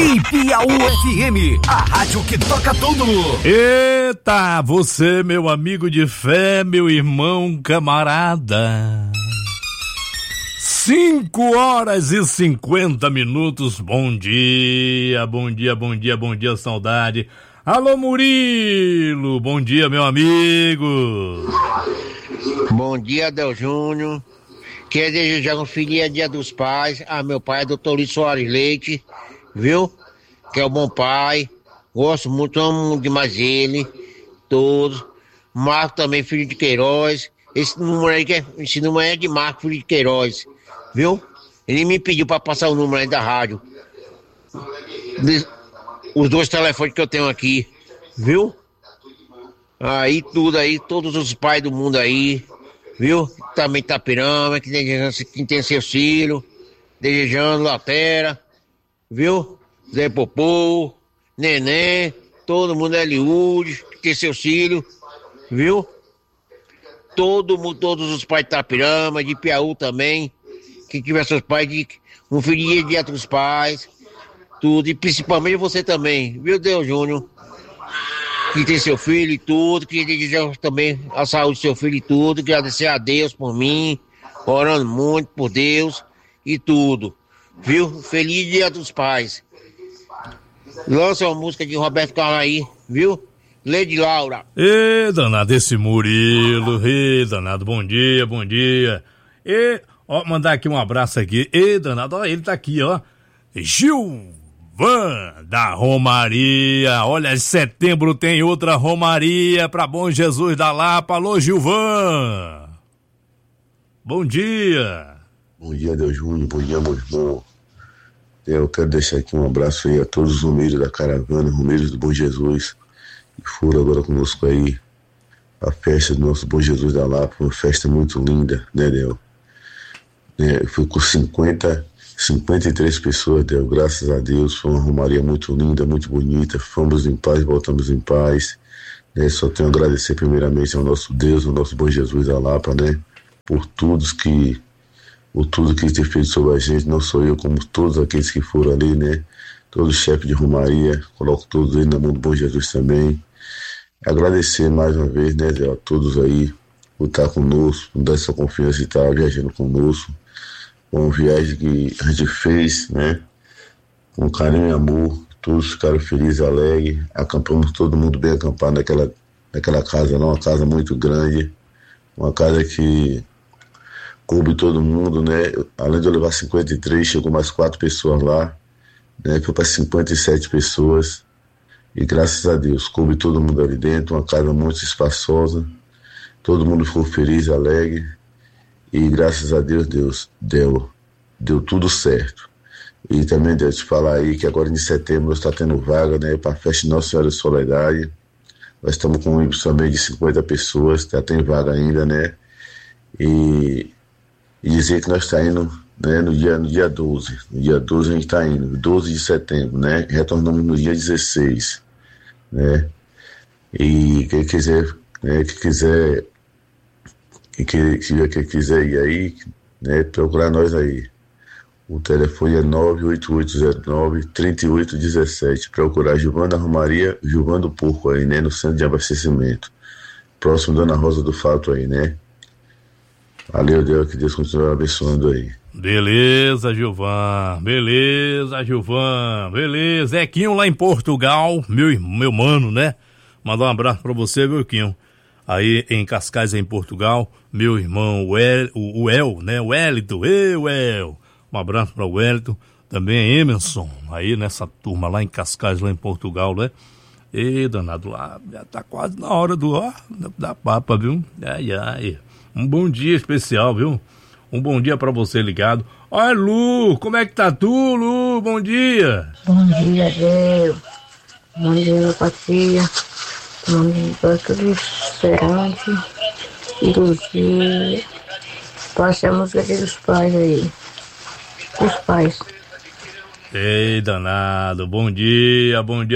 E Piauí FM, a rádio que toca tudo. Eita, você, meu amigo de fé, meu irmão, camarada. 5h50. Bom dia, bom dia, bom dia, bom dia, saudade. Alô, Murilo, bom dia, meu amigo. Bom dia, Del Júnior. Quer desejar um feliz dia dos pais a meu pai, Dr. Luiz Soares Leite, viu? Que é um bom pai. Gosto muito, amo demais ele. Todos. Marco também, filho de Queiroz. Esse número é de Marco, filho de Queiroz, viu? Ele me pediu para passar o número aí da rádio. Os 2 telefones que eu tenho aqui, viu? Aí tudo aí, todos os pais do mundo aí, viu? Também Itapirama, que tem seu filho, desejando Latera, viu? Zé Popô, Neném, todo mundo Eliúde, que tem seu filho, viu? Todos os pais de Itapirama, de Piauí também, que tiver seus pais, um feliz dia dos pais, tudo, e principalmente você também, viu, Deus Júnior? Que tem seu filho e tudo, que desejar também a saúde do seu filho e tudo, agradecer a Deus por mim, orando muito por Deus e tudo, viu? Feliz Dia dos Pais. Lança uma música de Roberto Carlos aí, viu? Lady Laura. Ê, danado esse Murilo, ê, danado, bom dia, bom dia. E, ó, mandar aqui um abraço aqui, ê, danado, ó, ele tá aqui, ó, Gilvan da Romaria. Olha, em setembro tem outra Romaria pra Bom Jesus da Lapa. Alô, Gilvan. Bom dia. Bom dia, Deus Júnior. Bom dia, meu irmão. Eu quero deixar aqui um abraço aí a todos os romeiros da caravana, romeiros do Bom Jesus, que foram agora conosco aí a festa do nosso Bom Jesus da Lapa, uma festa muito linda, né, Del? Foi com 53 pessoas, Del, graças a Deus, foi uma romaria muito linda, muito bonita, fomos em paz, voltamos em paz, né? Só tenho a agradecer primeiramente ao nosso Deus, ao nosso Bom Jesus da Lapa, né? Por tudo que tem feito sobre a gente, não só eu, como todos aqueles que foram ali, né? Todos os chefes de romaria, coloco todos aí na mão do Bom Jesus também. Agradecer mais uma vez, né, Del, a todos aí por estar conosco, por dar essa confiança e estar viajando conosco. Uma viagem que a gente fez, né, com carinho e amor, todos ficaram felizes, alegres, acampamos todo mundo bem acampado naquela casa lá, uma casa muito grande, uma casa que coube todo mundo, né, além de eu levar 53, chegou mais 4 pessoas lá, né, foi para 57 pessoas, e graças a Deus, coube todo mundo ali dentro, uma casa muito espaçosa, todo mundo ficou feliz, alegre, e graças a Deus, deu tudo certo. E também devo te falar aí que agora em setembro nós está tendo vaga, né, para a festa de Nossa Senhora de Soledade. Nós estamos com um ônibus também de 50 pessoas, já tem vaga ainda, né? E dizer que nós estamos indo, né, no dia 12. No dia 12 a gente está indo, 12 de setembro, né? Retornamos no dia 16, né? E quem quiser, né, quem quiser ir aí, né, procurar nós aí. O telefone é 98809-3817. Procurar Gilvan da Romaria, Gilvan do Porco aí, né, no centro de abastecimento. Próximo Dona Rosa do Fato aí, né? Valeu, Deus, que Deus continue abençoando aí. Beleza, Gilvan. Zequinho lá em Portugal, meu mano, né? Mandar um abraço pra você, viu, Quinho? Aí em Cascais, em Portugal, meu irmão o El, né? O Wellington, El. Um abraço para o Wellington, também Emerson, aí nessa turma lá em Cascais, lá em Portugal, né? E danado lá, já tá quase na hora da papa, viu? Ai. Um bom dia especial, viu? Um bom dia para você ligado. Olha, Lu, como é que tá tu, Lu? Bom dia. Bom dia, Deus. Bom dia, meu parceiro. Bom dia para tudo esperante. E do dia. Passe a música dos pais aí. Os pais. Ei, danado, bom dia.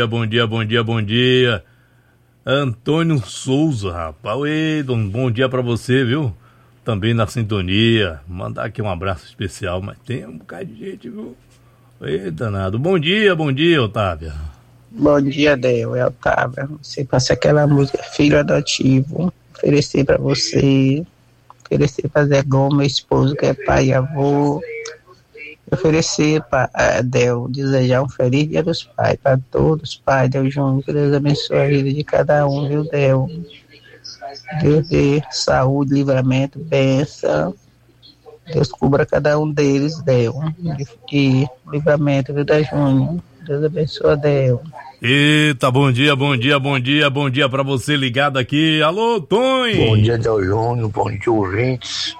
Antônio Souza, rapaz, ei, bom dia pra você, viu? Também na sintonia, mandar aqui um abraço especial, mas tem um bocado de gente, viu? Ei, danado. Bom dia, Otávia. Bom dia, Del, é Otávio. Você passa aquela música Filho Adotivo, oferecer pra você, oferecer pra Zé Gomes, meu esposo que é pai e avô, oferecer pra Del, desejar um feliz dia dos pais pra todos os pais, Del Júnior, que Deus abençoe a vida de cada um, viu, Del? Deus dê saúde, livramento, bênção. Deus cubra cada um deles, Del, de livramento, viu, Del Júnior? Deus abençoe, Del. Eita, bom dia pra você ligado aqui. Alô, Tonho! Bom dia, Del Júnior, bom dia, ouvintes.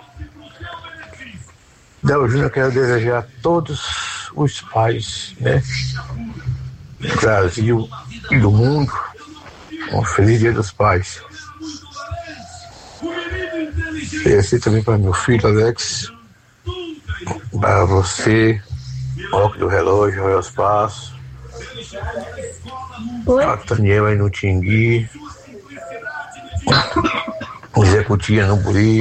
Del Júnior, eu quero desejar a todos os pais, né, do Brasil e do mundo, um feliz dia dos pais. Esse também para meu filho, Alex, para você, Roque do Relógio, Royal Espaço, a Daniela aí no Tingui, o Zé Cutia no Buri,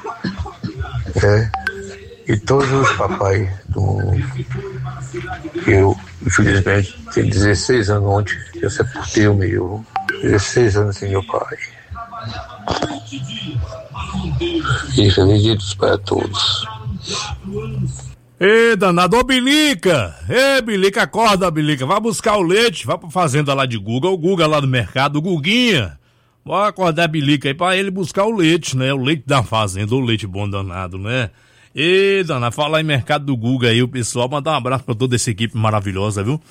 e todos os papais do mundo. Eu, infelizmente, tenho 16 anos ontem, eu sepultei o meu, 16 anos sem meu pai. E feliz dia dos pais a todos. Ê, danado, ô Bilica! Ê, Bilica, acorda, Bilica. Vai buscar o leite, vai pra fazenda lá de Guga, o Guga lá no mercado, o Guguinha. Vai acordar a Bilica aí pra ele buscar o leite, né? O leite da fazenda, o leite bom danado, né? Ê, danado, falar em mercado do Guga aí, o pessoal, mandar um abraço pra toda essa equipe maravilhosa, viu?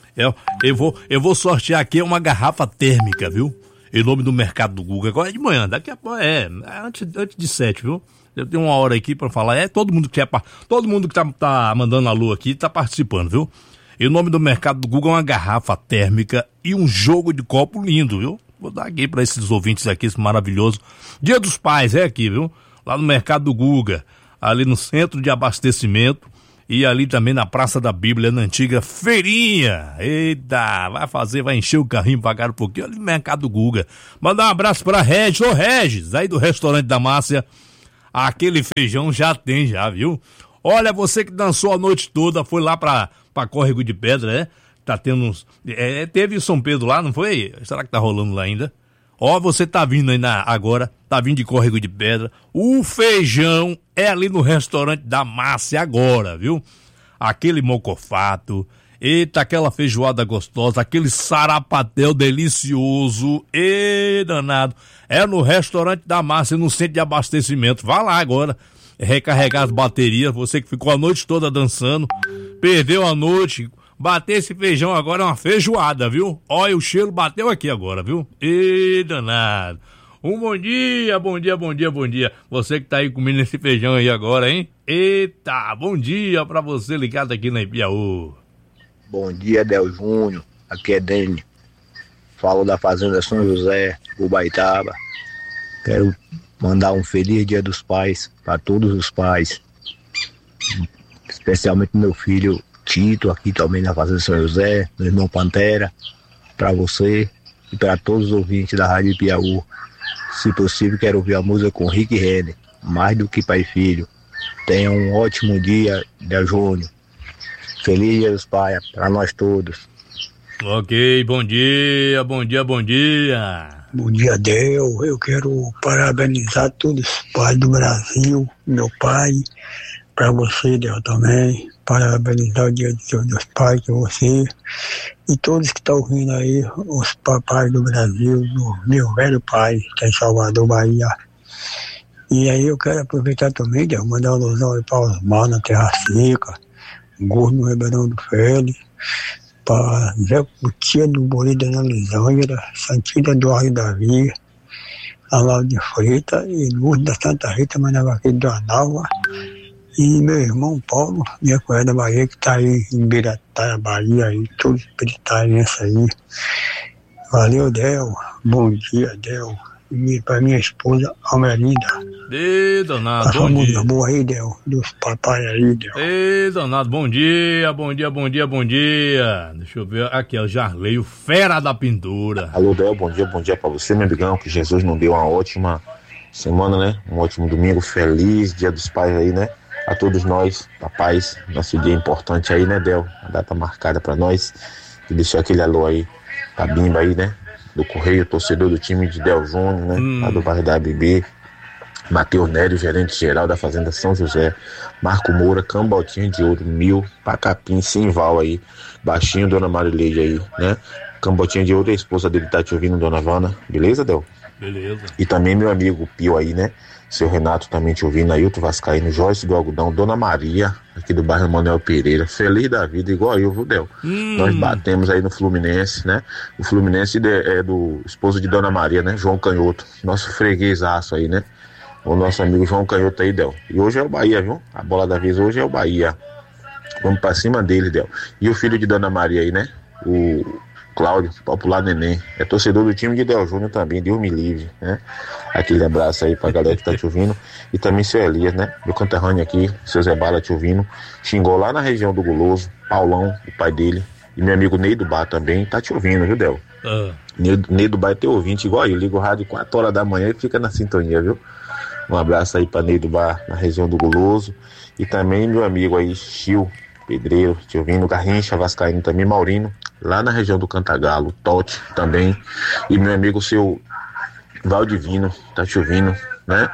Eu vou sortear aqui uma garrafa térmica, viu? Em nome do mercado do Guga, agora é de manhã, daqui a pouco, antes de 7, viu? Eu tenho uma hora aqui pra falar, todo mundo que tá mandando alô aqui tá participando, viu? Em nome do mercado do Guga, uma garrafa térmica e um jogo de copo lindo, viu? Vou dar aqui pra esses ouvintes aqui, esse maravilhoso Dia dos Pais, é aqui, viu? Lá no mercado do Guga, ali no centro de abastecimento e ali também na Praça da Bíblia, na antiga feirinha. Eita, vai encher o carrinho, pagar um pouquinho ali no mercado do Guga. Mandar um abraço pra Regis, ô Regis, aí do restaurante da Márcia. Aquele feijão já tem, viu? Olha, você que dançou a noite toda, foi lá pra Córrego de Pedra, né? Tá tendo uns... teve São Pedro lá, não foi? Será que tá rolando lá ainda? Ó, você tá vindo aí agora, tá vindo de Córrego de Pedra. O feijão é ali no restaurante da Márcia agora, viu? Aquele mocofato, eita, aquela feijoada gostosa, aquele sarapatel delicioso, danado. É no restaurante da Márcia, no centro de abastecimento. Vá lá agora, recarregar as baterias. Você que ficou a noite toda dançando, perdeu a noite, bater esse feijão agora é uma feijoada, viu? Olha, o cheiro bateu aqui agora, viu? Danado. Um bom dia. Você que tá aí comendo esse feijão aí agora, hein? Eita, bom dia pra você ligado aqui na Ipiaú. Bom dia, Del Júnior. Aqui é Dani. Falo da Fazenda São José, Ubaitaba. Quero mandar um feliz Dia dos Pais para todos os pais. Especialmente meu filho Tito, aqui também na Fazenda São José, meu irmão Pantera, para você e para todos os ouvintes da Rádio Piauí. Se possível, quero ouvir a música com Rick Renner, Mais do que Pai e Filho. Tenha um ótimo dia, Del Júnior. Feliz Dia dos Pais para nós todos. Ok, bom dia. Bom dia, Del. Eu quero parabenizar todos os pais do Brasil, meu pai, para você, Del, também. Parabenizar o Dia dos Pais de você e todos que estão ouvindo aí, os papais do Brasil, do meu velho pai, que é em Salvador, Bahia. E aí eu quero aproveitar também, Del, mandar um alusão para Osmar na Terra Seca, Gordo no Ribeirão do Félix, para Zé Cutia do Bolívar na Lisângela, Santina Eduardo Davi, Alau de Freitas e Lourdes da Santa Rita, Manavaqueiro do Analva, e meu irmão Paulo, minha cunhada da Bahia, que está aí em Biratá, Bahia, aí, todos os piritarenses aí. Valeu, Del. Bom dia, Del. E para minha esposa, Almelinda. Danado, bom dia. Música boa aí, Del, dos papai aí, Del. Danado, bom dia. Deixa eu ver, aqui é o Jarley, o fera da pintura. Alô, Del, bom dia pra você, meu amigão, que Jesus nos deu uma ótima semana, né? Um ótimo domingo, feliz, Dia dos Pais aí, né? a todos nós, papais, nosso dia importante aí, né, Del? A data marcada pra nós. E deixar aquele alô aí, pra Bimba aí, né? Do Correio, torcedor do time de Del Júnior, né? Lá do bairro da ABB. Matheus Nério, gerente geral da Fazenda São José. Marco Moura, Cambotinha de Ouro, Mil, Pacapim, Simval aí. Baixinho, Dona Marileide aí, né? Cambotinha de Ouro, a esposa dele tá te ouvindo, Dona Vana. Beleza, Del? Beleza. E também meu amigo Pio aí, né? Seu Renato também te ouvindo, Ailton Vascaíno, Joyce do Algodão, Dona Maria, aqui do bairro Manuel Pereira, feliz da vida, igual eu, viu, Del? Nós batemos aí no Fluminense, né? O Fluminense é do esposo de Dona Maria, né? João Canhoto, nosso freguesaço aí, né? O nosso amigo João Canhoto aí, Del. E hoje é o Bahia, viu? A bola da vez hoje é o Bahia. Vamos pra cima dele, Del. E o filho de Dona Maria aí, né? O Cláudio, popular Neném, é torcedor do time de Del Júnior também, Deus me livre, né? Aquele abraço aí pra galera que tá te ouvindo. E também seu Elias, né? Meu conterrâneo aqui, seu Zé Bala te ouvindo. Xingou lá na região do Guloso, Paulão, o pai dele. E meu amigo Ney do Bar também tá te ouvindo, viu, Del? Ney do Bar é teu ouvinte, igual eu. Liga o rádio 4 horas da manhã e fica na sintonia, viu? Um abraço aí pra Ney do Bar, na região do Guloso. E também meu amigo aí, Chil Pedreiro, te ouvindo. Garrincha, Vascaíno também, Maurino, lá na região do Cantagalo, Totti também. E meu amigo, seu Valdivino, tá te ouvindo, né?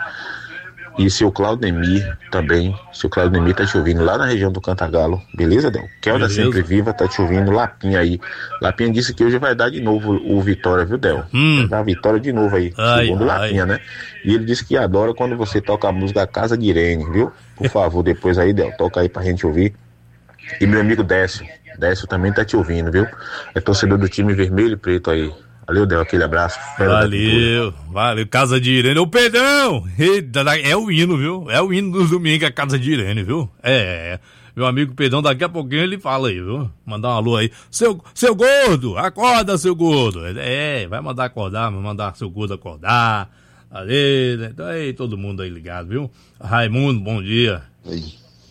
E seu Claudemir também. Seu Claudemir tá te ouvindo lá na região do Cantagalo. Beleza, Del? Kelda sempre viva, tá te ouvindo. Lapinha aí. Lapinha disse que hoje vai dar de novo o Vitória, viu, Del? Vai dar a vitória de novo aí. Segundo Lapinha, né? E ele disse que adora quando você toca a música Casa de Irene, viu? Por favor, depois aí, Del, toca aí pra gente ouvir. E meu amigo Décio. Décio também tá te ouvindo, viu? É torcedor do time vermelho e preto aí. Valeu, Del, aquele abraço. Valeu, Casa de Irene. Ô, Pedrão! É o hino, viu? É o hino dos domingos, a Casa de Irene, viu? Meu amigo Pedrão, daqui a pouquinho ele fala aí, viu? Mandar um alô aí. Seu gordo, acorda, seu gordo. Vai mandar acordar, vai mandar seu gordo acordar. Ali, então aí, todo mundo aí ligado, viu? Raimundo, bom dia. Aí,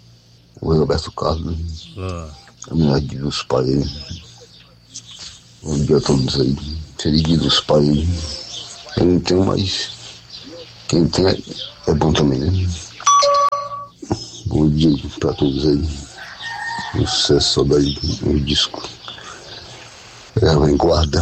o Roberto Carlos, a minha de dos pais. Bom dia a todos aí. Feliz dia dos pais. Eu não tenho, mas quem tem é bom também, né? Bom dia pra todos aí. Sucesso daí no disco. Ela em guarda.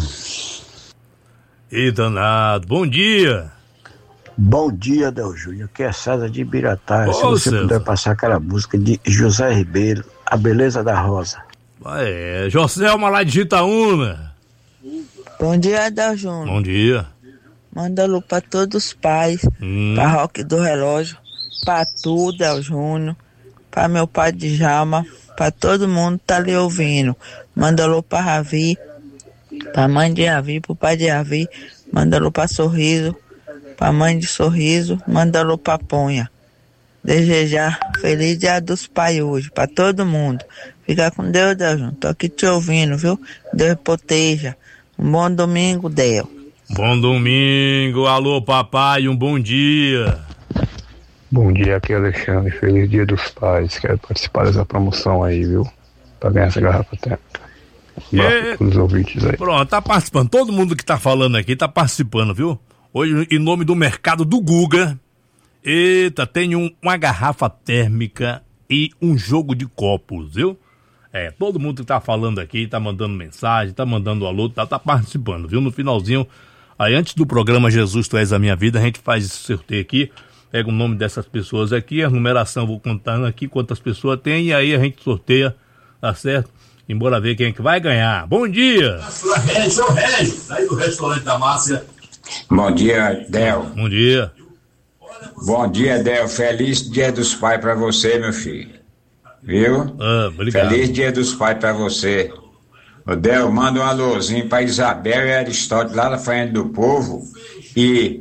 E danado, bom dia. Bom dia, Del Júnior, que é César de Ibiratá. Se você puder passar aquela música de José Ribeiro, A Beleza da Rosa. Joselma lá de Itaúna. Bom dia, Del Júnior. Bom dia. Manda alô pra todos os pais, pra Roque do Relógio, pra tu, Del Júnior, pra meu pai de Jama, pra todo mundo que tá ali ouvindo. Manda alô pra Ravi, pra mãe de Ravi, pro pai de Ravi. Manda alô pra Sorriso, pra mãe de Sorriso. Manda alô pra Ponha. Desejar feliz dia dos pais hoje, pra todo mundo. Fica com Deus, Del Júnior. Tô aqui te ouvindo, viu? Deus proteja. Um bom domingo, Del. Bom domingo, alô papai, um bom dia. Bom dia, aqui é Alexandre, feliz dia dos pais, quero participar dessa promoção aí, viu? Pra ganhar essa garrafa térmica. Para os ouvintes aí. Pronto, tá participando, todo mundo que tá falando aqui tá participando, viu? Hoje, em nome do mercado do Guga, tem uma garrafa térmica e um jogo de copos, viu? Todo mundo que tá falando aqui, tá mandando mensagem, tá mandando alô, tá participando, viu? No finalzinho, aí antes do programa Jesus, Tu És a Minha Vida, a gente faz esse sorteio aqui, pega o nome dessas pessoas aqui, a numeração eu vou contando aqui quantas pessoas tem, e aí a gente sorteia, tá certo? E bora ver quem é que vai ganhar. Bom dia! Sou Régio, aí do restaurante da Márcia. Bom dia, Del. Bom dia. Bom dia, Del. Feliz dia dos pais pra você, meu filho. Viu? Obrigado. Feliz dia dos pais pra você. O Del, manda um alôzinho pra Isabel e Aristóteles lá na Frente do Povo e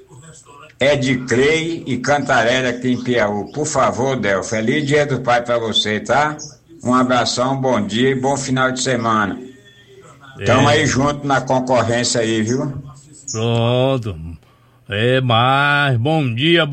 Edclei e Cantarela aqui em Piauí. Por favor, Del, feliz dia do pai pra você, tá? Um abração, bom dia e bom final de semana. Tamo aí junto na concorrência aí, viu? Pronto. Mais. Bom dia.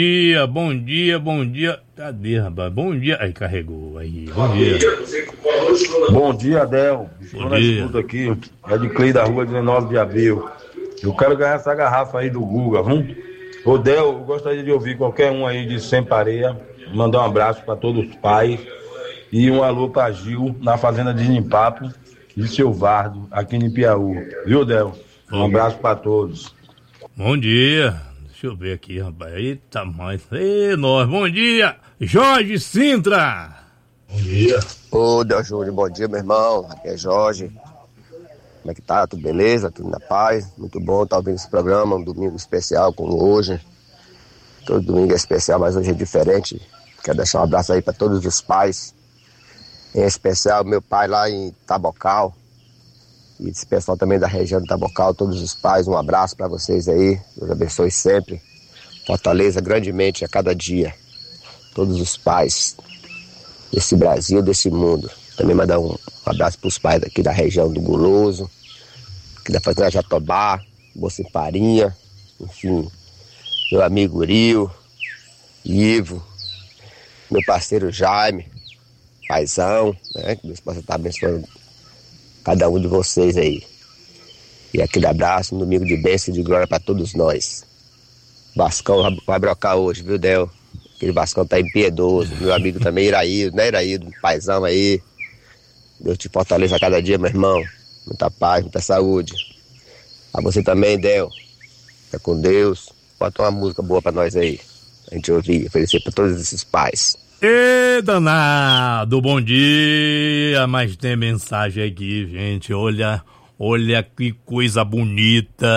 Cadê, rapaz? Bom dia. Aí, carregou. Aí, bom dia. Bom dia, Del. Estou na escuta aqui. É de Clay da rua 19 de abril. Eu quero ganhar essa garrafa aí do Guga, viu? Ô, Del, eu gostaria de ouvir qualquer um aí de Sem Pareia. mandar um abraço para todos os pais e um alô para Gil na fazenda de Nimpapo e seu Vardo aqui em Piauí. Viu, Del? Um abraço para todos. Bom dia. Deixa eu ver aqui, rapaz. Eita, mais. Ei, nós. Bom dia, Jorge Sintra. Bom dia. Ô, Del Júnior, bom dia, meu irmão. Aqui é Jorge. Como é que tá? Tudo beleza? Tudo na paz? Muito bom estar ouvindo esse programa, um domingo especial como hoje. Todo domingo é especial, mas hoje é diferente. Quero deixar um abraço aí para todos os pais. Em especial, meu pai lá em Tabocal. E esse pessoal também da região de Tabocal, todos os pais, um abraço para vocês aí. Deus abençoe sempre. Fortaleça grandemente a cada dia. Todos os pais desse Brasil, desse mundo. Também mandar um abraço para os pais aqui da região do Guloso, aqui da fazenda Jatobá, Bocimparinha, enfim, meu amigo Rio, Ivo, meu parceiro Jaime, paizão, né? Que Deus possa estar abençoando cada um de vocês aí. E aquele abraço, um domingo de bênção e de glória para todos nós. Vascão vai brocar hoje, viu, Del? Aquele Vascão tá impiedoso, meu amigo também Iraído, né, Iraído? Paizão aí. Deus te fortaleça a cada dia, meu irmão. Muita paz, muita saúde. A você também, Del. Fica com Deus. Bota uma música boa pra nós aí. A gente ouvir, oferecer pra todos esses pais. Ê, danado, bom dia. Mas tem mensagem aqui, gente. Olha que coisa bonita.